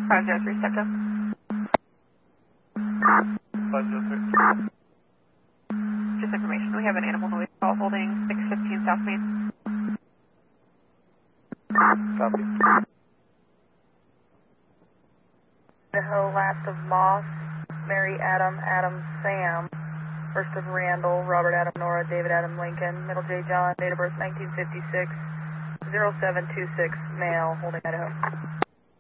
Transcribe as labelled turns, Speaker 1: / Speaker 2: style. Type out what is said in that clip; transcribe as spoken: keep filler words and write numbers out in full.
Speaker 1: five zero three, step down.
Speaker 2: five zero three.
Speaker 1: Just information, we have an animal noise call holding six fifteen South Main.
Speaker 2: Copy.
Speaker 3: Idaho, last of Moss, Mary Adam, Adam Sam, first of Randall, Robert Adam Nora, David Adam Lincoln, middle J John, date of birth nineteen fifty-six, zero seven two six, male, holding Idaho.